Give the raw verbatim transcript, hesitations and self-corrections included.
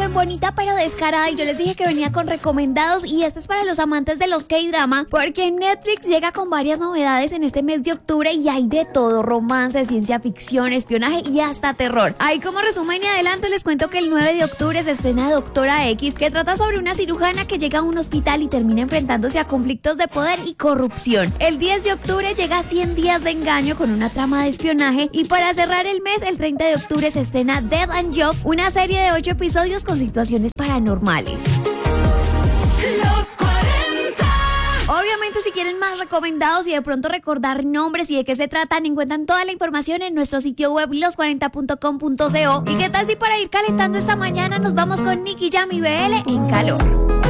en Bonita pero Descarada y yo les dije que venía con recomendados y este es para los amantes de los K-drama porque Netflix llega con varias novedades en este mes de octubre y hay de todo: romance, ciencia ficción, espionaje y hasta terror. Ahí como resumen y adelanto les cuento que el nueve de octubre se estrena Doctora X, que trata sobre una cirujana que llega a un hospital y termina enfrentándose a conflictos de poder y corrupción. El diez de octubre llega cien días de engaño con una trama de espionaje y para cerrar el mes, el treinta de octubre se estrena Dead and Job, una serie de ocho episodios con situaciones paranormales. Los cuarenta. Obviamente, si quieren más recomendados y de pronto recordar nombres y de qué se tratan, encuentran toda la información en nuestro sitio web los cuarenta punto com punto co. ¿Y qué tal si para ir calentando esta mañana nos vamos con Nicky Jam y B L en Calor?